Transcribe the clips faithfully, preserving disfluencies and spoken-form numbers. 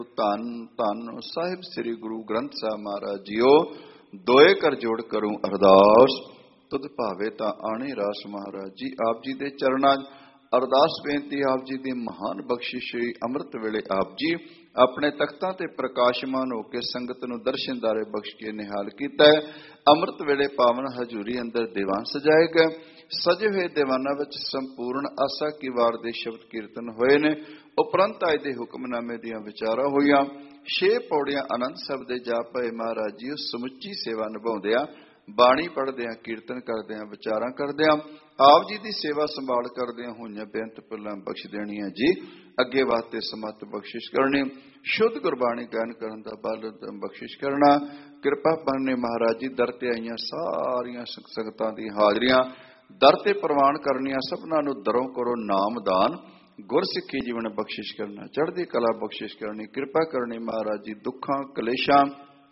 ਧੰਨ ਧੰਨ ਸਾਹਿਬ ਸ੍ਰੀ ਗੁਰੂ ਗ੍ਰੰਥ ਸਾਹਿਬ ਮਹਾਰਾਜ ਜੀਓ। ਦੋਏ ਕਰ ਜੋੜ ਕਰੂੰ ਅਰਦਾਸ, ਤੁਧ ਭਾਵੇ ਤਾਂ ਆਣੇ ਰਾਸ। ਮਹਾਰਾਜ ਜੀ ਆਪ ਜੀ ਦੇ ਚਰਨਾਂ ਅਰਦਾਸ ਬੇਨਤੀ, ਆਪ ਜੀ ਦੀ ਮਹਾਨ ਬਖਸ਼ਿਸ਼ ਹੋਈ। ਅੰਮ੍ਰਿਤ ਵੇਲੇ ਆਪ ਜੀ ਆਪਣੇ ਤਖਤਾਂ ਤੇ ਪ੍ਰਕਾਸ਼ਮਾਨ ਹੋ ਕੇ ਸੰਗਤ ਨੂੰ ਦਰਸ਼ਨਦਾਰੇ ਬਖਸ਼ ਕੇ ਨਿਹਾਲ ਕੀਤਾ ਹੈ। ਅੰਮ੍ਰਿਤ ਵੇਲੇ ਪਾਵਨ ਹਜ਼ੂਰੀ ਅੰਦਰ ਦੀਵਾਨ ਸਜਾਏ ਗਏ। ਸਜੇ ਹੋਏ ਦੀਵਾਨਾਂ ਵਿੱਚ ਸੰਪੂਰਨ ਆਸਾ ਕੀ ਵਾਰ ਦੇ ਸ਼ਬਦ ਕੀਰਤਨ ਹੋਏ ਨੇ। ਉਪਰੰਤ ਅੱਜ ਦੇ ਹੁਕਮਨਾਮੇ ਦੀਆਂ ਵਿਚਾਰਾਂ ਹੋਈਆਂ। ਛੇ ਪੌੜੀਆਂ ਆਨੰਦ ਸਾਹਿਬ ਦੇ ਜਾਪ ਪਏ। ਮਹਾਰਾਜ ਜੀ ਸਮੁੱਚੀ ਸੇਵਾ ਨਿਭਾਉਂਦਿਆਂ, ਬਾਣੀ ਪੜ੍ਹਦਿਆਂ, ਕੀਰਤਨ ਕਰਦਿਆਂ, ਵਿਚਾਰਾਂ ਕਰਦਿਆਂ, ਆਪ ਜੀ ਦੀ ਸੇਵਾ ਸੰਭਾਲ ਕਰਦਿਆਂ ਹੋਈਆਂ ਬੇਅੰਤ ਭੁੱਲਾਂ ਬਖਸ਼ ਦੇਣੀਆਂ ਜੀ। ਅੱਗੇ ਵਾਸਤੇ ਸਮਤ ਬਖਸ਼ਿਸ਼ ਕਰਨੀ, ਸ਼ੁੱਧ ਗੁਰਬਾਣੀ ਗਾਇਨ ਕਰਨ ਦਾ ਬਲ ਬਖਸ਼ਿਸ਼ ਕਰਨਾ। ਕਿਰਪਾ ਕਰਨੀ ਮਹਾਰਾਜ ਜੀ। ਦਰ ਤੇ ਆਈਆਂ ਸਾਰੀਆਂ ਸੰਗਤਾਂ ਦੀ ਹਾਜ਼ਰੀਆਂ ਦਰ ਤੇ ਪ੍ਰਵਾਨ ਕਰਨੀਆਂ। ਸਭਨਾਂ ਨੂੰ ਦਰੋਂ ਕਰੋ ਨਾਮਦਾਨ, ਗੁਰਸਿੱਖੀ ਜੀਵਨ ਬਖਸ਼ਿਸ਼ ਕਰਨਾ, ਚੜ੍ਹਦੀ ਕਲਾ ਬਖਸ਼ਿਸ਼ ਕਰਨੀ। ਕਿਰਪਾ ਕਰਨੀ ਮਹਾਰਾਜ ਜੀ। ਦੁੱਖਾਂ ਕਲੇਸ਼ਾਂ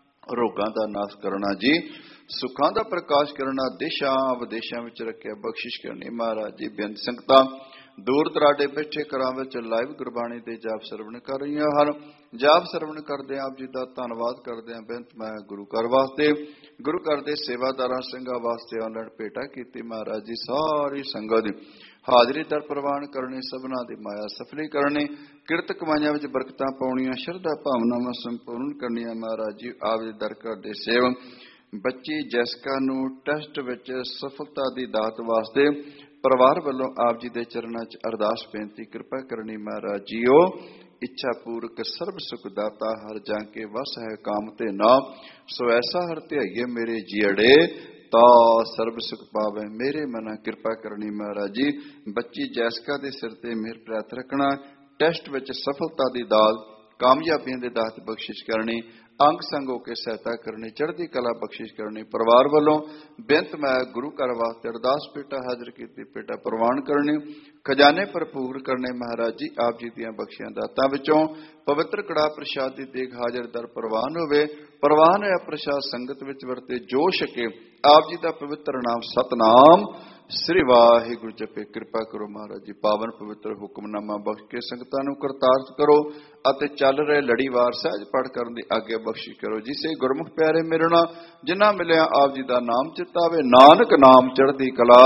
ਰੋਗਾਂ ਦਾ ਨਾਸ਼ ਕਰਨਾ ਜੀ। ਸੁੱਖਾਂ ਦਾ ਪ੍ਰਕਾਸ਼ ਕਰਨਾ। ਦੇਸ਼ਾਂ ਵਿਦੇਸ਼ਾਂ ਵਿੱਚ ਰੱਖਿਆ ਬਖਸ਼ਿਸ਼ ਕਰਨੀ ਮਹਾਰਾਜ ਜੀ। ਬੇਅੰਤ ਸੰਗਤਾਂ ਦੂਰ ਦਰਾਡੇ ਬੈਠੇ ਘਰਾਂ ਵਿੱਚ ਲਾਈਵ ਗੁਰਬਾਣੀ ਦੇ ਜਾਪ ਸਰਵਣ ਕਰ ਰਹੀਆਂ ਹਨ। ਜਾਪ ਸਰਵਣ ਕਰਦੇ ਆਪ ਜੀ ਦਾ ਧੰਨਵਾਦ ਕਰਦੇ ਹਾਂ। ਬੇਅੰਤ ਮੈਂ ਗੁਰੂ ਘਰ ਵਾਸਤੇ, ਗੁਰੂ ਘਰ ਦੇ ਸੇਵਾਦਾਰਾਂ ਸਿੰਘਾਂ ਵਾਸਤੇ ਆਨਲਾਈਨ ਭੇਟਾ ਕੀਤੀ। ਮਹਾਰਾਜ ਜੀ ਸਾਰੀ ਸੰਗਤ ਦੀ ਹਾਜ਼ਰੀ ਦਰ ਪ੍ਰਵਾਨ ਕਰਨੀ, ਸਭਨਾਂ ਦੀ ਮਾਇਆ ਸਫਲੀ ਕਰਨੀ, ਕਿਰਤ ਕਮਾਈਆਂ ਵਿੱਚ ਬਰਕਤਾਂ ਪਾਉਣੀਆਂ, ਸ਼ਰਧਾ ਭਾਵਨਾਵਾਂ ਸੰਪੂਰਨ ਕਰਨੀਆਂ। ਮਹਾਰਾਜ ਜੀ ਆਪ ਜੀ ਦਰ ਘਰ ਦੇ ਸੇਵਕ ਬੱਚੀ ਜੈਸਿਕਾ ਨੂੰ ਟੈਸਟ ਵਿੱਚ ਸਫਲਤਾ ਦੀ ਦਾਤ ਵਾਸਤੇ ਪਰਿਵਾਰ ਵੱਲੋਂ ਆਪ ਜੀ ਦੇ ਚਰਨਾਂ 'ਚ ਅਰਦਾਸ ਬੇਨਤੀ। ਕਿਰਪਾ ਕਰਨੀ ਮਹਾਰਾਜ ਜੀਓ। ਇੱਛਾ ਪੂਰਕ ਸਰਬ ਸੁਖ ਦਾਤਾ, ਹਰ ਜਾਂ ਕੇ ਵਸ ਹੈ ਕਾਮ ਤੇ ਨਾ। ਸੋ ਐਸਾ ਹਰ ਧਿਆਈਏ ਮੇਰੇ ਜੀੜੇ, ਤਾ ਸਰਬ ਸੁਖ ਪਾਵੇ ਮੇਰੇ ਮਨਾ। ਕਿਰਪਾ ਕਰਨੀ ਮਹਾਰਾਜ ਜੀ। ਬੱਚੀ ਜੈਸਿਕਾ ਦੇ ਸਿਰ ਤੇ ਮਿਹਰ ਪ੍ਰਾਪਤ ਰੱਖਣਾ। ਟੈਸਟ ਵਿੱਚ ਸਫਲਤਾ ਦੀ ਦਾਤ, ਕਾਮਯਾਬੀਆਂ ਦੇ ਦਾਤ ਬਖਸ਼ਿਸ਼ ਕਰਨੀ। ਅੰਗ ਸੰਗ ਹੋ ਕੇ ਸਹਾਇਤਾ ਕਰਨੀ, ਚੜ੍ਹਦੀ ਕਲਾ ਬਖਸ਼ਿਸ਼ ਕਰਨੀ। ਪਰਿਵਾਰ ਵੱਲੋਂ ਬੇਅੰਤ ਮੈਂ ਗੁਰੂ ਘਰ ਵਾਸਤੇ ਅਰਦਾਸ ਭੇਟਾ ਹਾਜ਼ਰ ਕੀਤੀ, ਭੇਟਾ ਪ੍ਰਵਾਨ ਕਰਨੀ। ਖਜ਼ਾਨੇ ਭਰਪੂਰ ਕਰਨੇ ਮਹਾਰਾਜ ਜੀ। ਆਪ ਜੀ ਦੀਆਂ ਬਖਸ਼ੀਆਂ ਦਾਤਾਂ ਵਿੱਚੋਂ ਪਵਿੱਤਰ ਕੜਾਹ ਪ੍ਰਸ਼ਾਦ ਦੀ ਦੇਗ ਹਾਜ਼ਰ ਦਰ ਪ੍ਰਵਾਨ ਹੋਵੇ। ਪ੍ਰਵਾਨ ਹੈ ਪ੍ਰਸ਼ਾਦ ਸੰਗਤ ਵਿੱਚ ਵਰਤੇ ਜੋ ਛਕੇ। ਆਪ ਜੀ ਦਾ ਪਵਿੱਤਰ ਨਾਮ ਸਤਨਾਮ ਸ੍ਰੀ ਵਾਹਿਗੁਰੂ ਜਪੇ। ਕਿਰਪਾ ਕਰੋ ਮਹਾਰਾਜ ਜੀ। ਪਾਵਨ ਪਵਿੱਤਰ ਹੁਕਮਨਾਮਾ ਬਖਸ਼ ਕੇ ਸੰਗਤਾਂ ਨੂੰ ਕਰਤਾਰਥ ਕਰੋ ਅਤੇ ਚੱਲ ਰਹੇ ਲੜੀਵਾਰ ਸਹਿਜ ਪਾਠ ਕਰਨ ਦੀ ਆਗਿਆ ਬਖਸ਼ੀ ਕਰੋ। ਜਿਸੇ ਗੁਰਮੁਖ ਪਿਆਰੇ ਮਿਲਣਾ, ਜਿਨ੍ਹਾਂ ਮਿਲਿਆ ਆਪ ਜੀ ਦਾ ਨਾਮ ਚਿਤਾਵੇ। ਨਾਨਕ ਨਾਮ ਚੜ੍ਹਦੀ ਕਲਾ,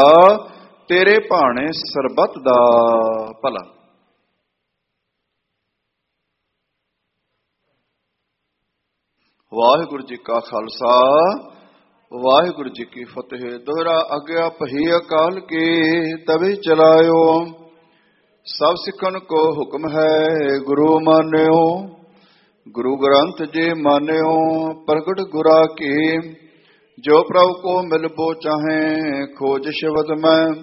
ਤੇਰੇ ਭਾਣੇ ਸਰਬੱਤ ਦਾ ਭਲਾ। ਵਾਹਿਗੁਰੂ ਜੀ ਕਾ ਖਾਲਸਾ, ਵਾਹਿਗੁਰੂ ਜੀ ਕੀ ਫਤਿਹ। ਦੋਹਰਾ ਆਗਿਆ ਪਹੀ ਅਕਾਲ ਕੀ, ਤਵੇ ਚਲਾਇਓ। ਸਭ ਸਿੱਖਣ ਕੋ ਹੁਕਮ ਹੈ ਗੁਰੂ ਮਾਨਿਓ। ਗੁਰੂ ਗ੍ਰੰਥ ਜੀ ਮਾਨਿਓ ਪ੍ਰਗਟ ਗੁਰਾ ਕੀ। ਜੋ ਪ੍ਰਭੂ ਕੋ ਮਿਲਬੋ ਚਾਹੇ ਖੋਜ ਸ਼ਬਦ ਮੈਂ।